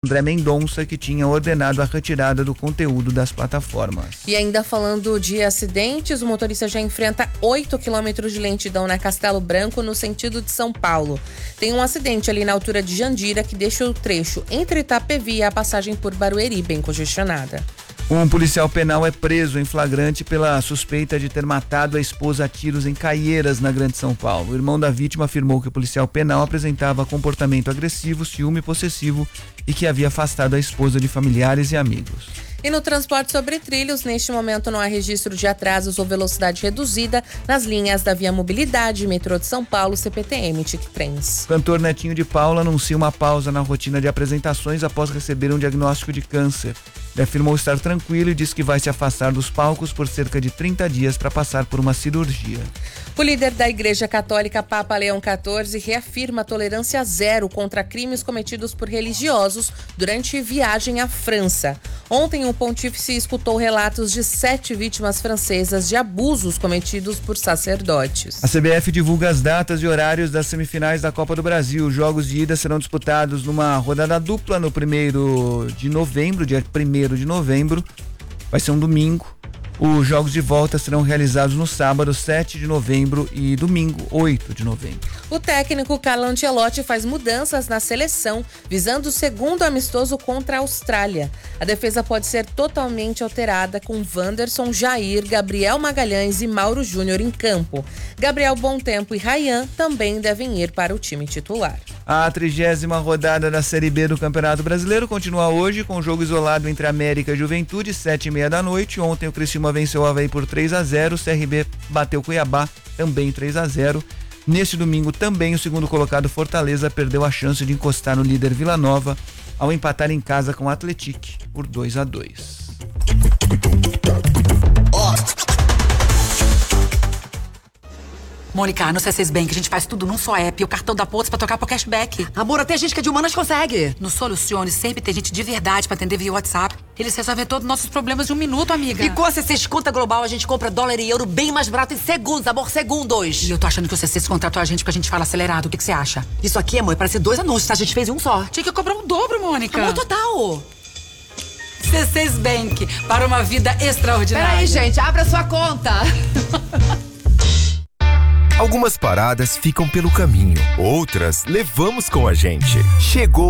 André Mendonça, que tinha ordenado a retirada do conteúdo das plataformas. E ainda falando de acidentes, o motorista já enfrenta 8 quilômetros de lentidão na Castelo Branco, no sentido de São Paulo. Tem um acidente ali na altura de Jandira que deixa o trecho entre Itapevi e a passagem por Barueri bem congestionada. Um policial penal é preso em flagrante pela suspeita de ter matado a esposa a tiros em Caieiras, na Grande São Paulo. O irmão da vítima afirmou que o policial penal apresentava comportamento agressivo, ciúme possessivo e que havia afastado a esposa de familiares e amigos. E no transporte sobre trilhos, neste momento não há registro de atrasos ou velocidade reduzida nas linhas da Via Mobilidade, Metrô de São Paulo, CPTM e TIC-Trens. O cantor Netinho de Paula anuncia uma pausa na rotina de apresentações após receber um diagnóstico de câncer. Ele afirmou estar tranquilo e disse que vai se afastar dos palcos por cerca de 30 dias para passar por uma cirurgia. O líder da Igreja Católica, Papa Leão XIV, reafirma a tolerância zero contra crimes cometidos por religiosos durante viagem à França. Ontem, o pontífice escutou relatos de 7 vítimas francesas de abusos cometidos por sacerdotes. A CBF divulga as datas e horários das semifinais da Copa do Brasil. Os jogos de ida serão disputados numa rodada dupla no 1º de novembro, dia 1º de novembro. Vai ser um domingo. Os jogos de volta serão realizados no sábado, 7 de novembro e domingo, 8 de novembro. O técnico Carlo Ancelotti faz mudanças na seleção, visando o segundo amistoso contra a Austrália. A defesa pode ser totalmente alterada com Wanderson, Jair, Gabriel Magalhães e Mauro Júnior em campo. Gabriel Bontempo e Ryan também devem ir para o time titular. A 30ª rodada da Série B do Campeonato Brasileiro continua hoje com o jogo isolado entre América e Juventude, 7h30 da noite. Ontem o Criciúma venceu o Avaí por 3-0, o CRB bateu Cuiabá também 3-0. Neste domingo também o segundo colocado Fortaleza perdeu a chance de encostar no líder Vila Nova ao empatar em casa com o Atlético por 2-2. Mônica, no C6 Bank a gente faz tudo num só app e o cartão dá pontos pra trocar por cashback. Amor, até gente que é de humanas consegue. No Solucione sempre tem gente de verdade pra atender via WhatsApp. Eles resolvem todos os nossos problemas em 1 minuto, amiga. E com a C6 Conta Global a gente compra dólar e euro bem mais barato em segundos, amor, segundos. E eu tô achando que o C6 contratou a gente porque a gente fala acelerado. O que você acha? Isso aqui, amor, parece 2 anúncios, tá? A gente fez em um só. Tinha que cobrar o dobro, Mônica. Amor, total. C6 Bank, para uma vida extraordinária. Peraí, gente, abra sua conta. Algumas paradas ficam pelo caminho, outras levamos com a gente. Chegou